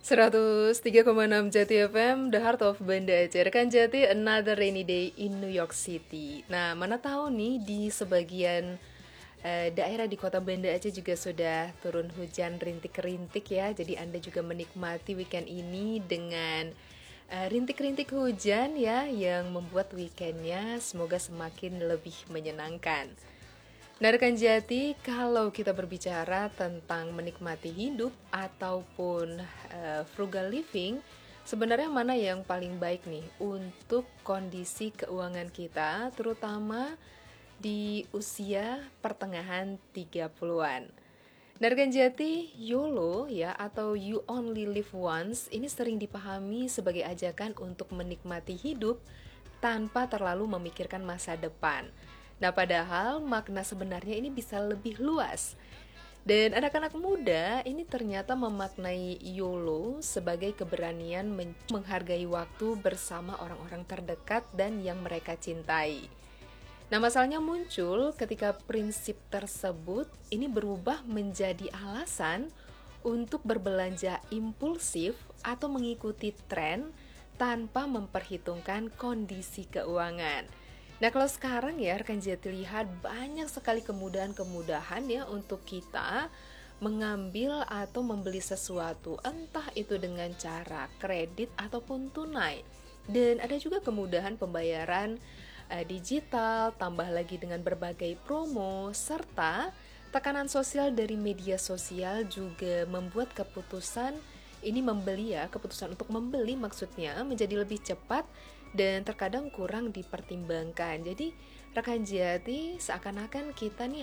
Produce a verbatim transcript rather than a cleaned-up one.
seratus tiga koma enam Jati F M, The Heart of Banda Aceh. Rekan Jati, another rainy day in New York City. Nah, mana tahu nih di sebagian eh, daerah di kota Banda Aceh juga sudah turun hujan rintik-rintik ya. Jadi Anda juga menikmati weekend ini dengan eh, rintik-rintik hujan ya, yang membuat weekendnya semoga semakin lebih menyenangkan. Nah, rekan Jati, kalau kita berbicara tentang menikmati hidup ataupun uh, frugal living, sebenarnya mana yang paling baik nih untuk kondisi keuangan kita, terutama di usia pertengahan tiga puluhan. Nah, rekan Jati, YOLO ya atau You Only Live Once ini sering dipahami sebagai ajakan untuk menikmati hidup tanpa terlalu memikirkan masa depan. Nah, padahal makna sebenarnya ini bisa lebih luas. Dan anak-anak muda ini ternyata memaknai YOLO sebagai keberanian men- menghargai waktu bersama orang-orang terdekat dan yang mereka cintai. Nah, masalahnya muncul ketika prinsip tersebut ini berubah menjadi alasan untuk berbelanja impulsif atau mengikuti tren tanpa memperhitungkan kondisi keuangan. Nah, kalau sekarang ya rekan Jati lihat banyak sekali kemudahan-kemudahan ya untuk kita mengambil atau membeli sesuatu, entah itu dengan cara kredit ataupun tunai. Dan ada juga kemudahan pembayaran uh, digital, tambah lagi dengan berbagai promo, serta tekanan sosial dari media sosial juga membuat keputusan ini membeli ya, keputusan untuk membeli maksudnya menjadi lebih cepat dan terkadang kurang dipertimbangkan. Jadi rekan Jati, seakan-akan kita nih